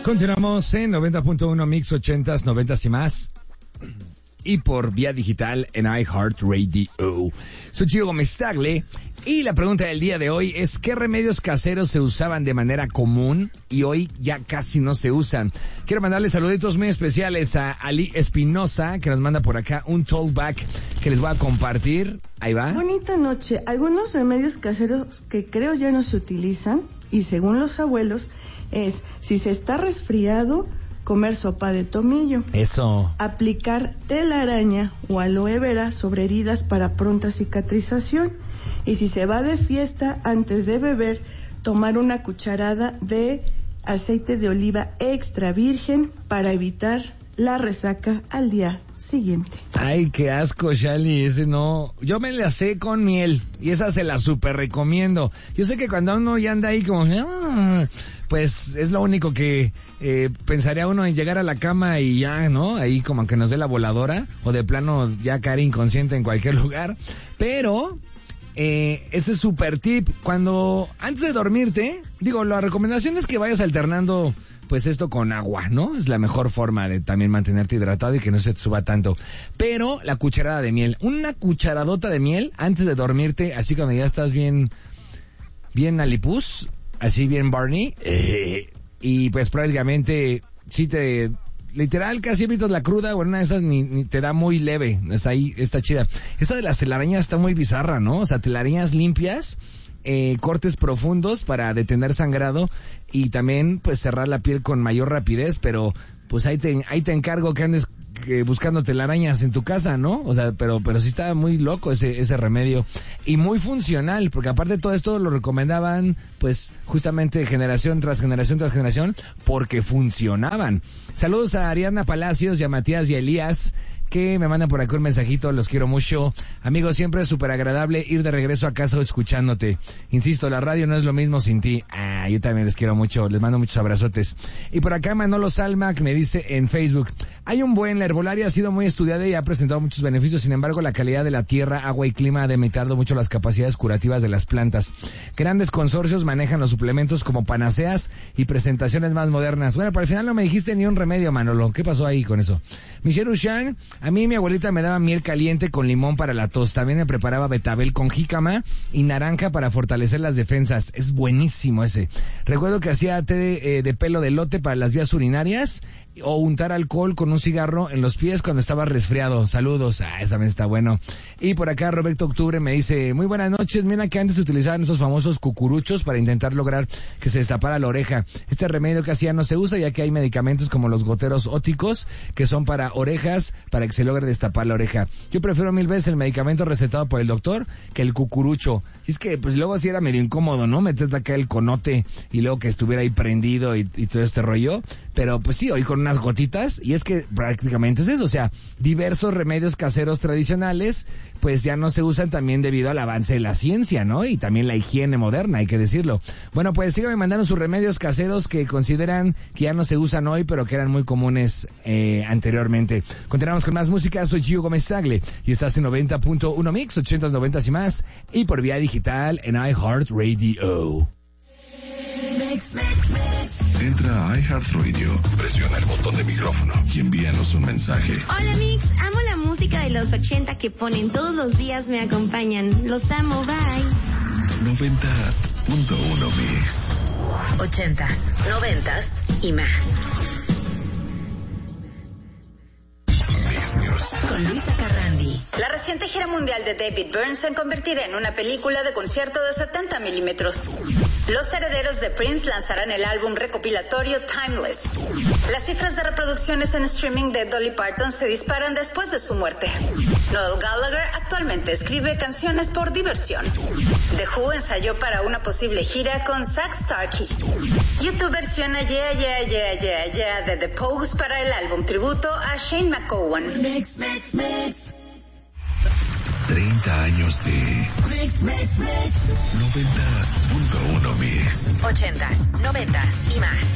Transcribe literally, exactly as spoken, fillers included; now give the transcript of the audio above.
Continuamos en noventa punto uno Mix ochentas, noventas y más. Y por vía digital en iHeartRadio. Soy Gio Gómez Tagle y la pregunta del día de hoy es ¿qué remedios caseros se usaban de manera común y hoy ya casi no se usan? Quiero mandarle saluditos muy especiales a Ali Espinosa, que nos manda por acá un tollback que les voy a compartir. Ahí va. Bonita noche. Algunos remedios caseros que creo ya no se utilizan, y según los abuelos, es si se está resfriado, comer sopa de tomillo. Eso. Aplicar telaraña o aloe vera sobre heridas para pronta cicatrización. Y si se va de fiesta, antes de beber, tomar una cucharada de aceite de oliva extra virgen para evitar la resaca al día siguiente. Ay, qué asco, Shali, ese no. Yo me la sé con miel y esa se la super recomiendo. Yo sé que cuando uno ya anda ahí como... Ah, pues es lo único que eh, pensaría uno en llegar a la cama y ya, ¿no? Ahí como que nos dé la voladora o de plano ya caer inconsciente en cualquier lugar. Pero... Eh, ese es súper tip. Cuando, antes de dormirte, digo, la recomendación es que vayas alternando pues esto con agua, ¿no? Es la mejor forma de también mantenerte hidratado y que no se te suba tanto. Pero la cucharada de miel, una cucharadota de miel antes de dormirte, así cuando ya estás bien, bien alipus, así bien Barney, eh, y pues prácticamente sí te... Literal, casi evitas la cruda, o en una de esas ni, ni te da muy leve. Es ahí, está chida. Esta de las telarañas está muy bizarra, ¿no? O sea, telarañas limpias, eh, cortes profundos para detener sangrado y también, pues, cerrar la piel con mayor rapidez, pero, pues, ahí te, ahí te encargo que andes que buscando telarañas en tu casa, ¿no? O sea, pero, pero sí está muy loco ese, ese remedio. Y muy funcional, porque aparte de todo esto lo recomendaban, pues, justamente generación tras generación tras generación, porque funcionaban. Saludos a Ariana Palacios y a Matías y a Elías, que me mandan por acá un mensajito, los quiero mucho. Amigos, siempre es súper agradable ir de regreso a casa escuchándote. Insisto, la radio no es lo mismo sin ti. Ah, yo también les quiero mucho, les mando muchos abrazotes. Y por acá Manolo Salma, que me dice en Facebook, hay un buen, la herbolaria ha sido muy estudiada y ha presentado muchos beneficios, sin embargo la calidad de la tierra, agua y clima ha demeritado mucho las capacidades curativas de las plantas. Grandes consorcios manejan los suplementos como panaceas y presentaciones más modernas. Bueno, para el final no me dijiste ni un remedio, Manolo. ¿Qué pasó ahí con eso? Michelle Ushan, a mí mi abuelita me daba miel caliente con limón para la tos. También me preparaba betabel con jícama y naranja para fortalecer las defensas. Es buenísimo ese. Recuerdo que hacía té de, eh, de pelo de elote para las vías urinarias o untar alcohol con un cigarro en los pies cuando estaba resfriado. Saludos. Ah, esa también está bueno. Y por acá Roberto Octubre me dice, muy buenas noches. Mira que antes se utilizaban esos famosos cucuruchos para intentar lograr que se destapara la oreja. Este remedio que hacía no se usa ya que hay medicamentos como los goteros óticos que son para orejas para que se logre destapar la oreja. Yo prefiero mil veces el medicamento recetado por el doctor que el cucurucho. Y es que pues luego así era medio incómodo, ¿no? Meterte acá el conote y luego que estuviera ahí prendido y, y todo este rollo. Pero pues sí, hoy con unas gotitas, y es que prácticamente es eso, o sea, diversos remedios caseros tradicionales, pues ya no se usan también debido al avance de la ciencia, ¿no? Y también la higiene moderna, hay que decirlo. Bueno, pues síganme mandando sus remedios caseros que consideran que ya no se usan hoy, pero que eran muy comunes eh, anteriormente. Continuamos con más música, soy Gio Gómez Tagle, y estás en noventa punto uno Mix, ochentas, noventas y más, y por vía digital en iHeartRadio. Entra a iHeartRadio, presiona el botón de micrófono y envíanos un mensaje. Hola Mix, amo la música de los ochenta que ponen todos los días, me acompañan. Los amo, bye. noventa punto uno Mix. Ochentas, noventas y más. Con Luisa Carrandi. La reciente gira mundial de David Byrne se convertirá en una película de concierto de setenta milímetros. Los herederos de Prince lanzarán el álbum recopilatorio Timeless. Las cifras de reproducciones en streaming de Dolly Parton se disparan después de su muerte. Noel Gallagher actualmente escribe canciones por diversión. The Who ensayó para una posible gira con Zach Starkey. YouTube versiona Yeah Yeah Yeah Yeah Yeah de The Pogues para el álbum tributo a Shane McGowan. Mix, mix, mix. treinta años de Mix, mix, mix. noventa punto uno Mix. Ochentas, noventas y más.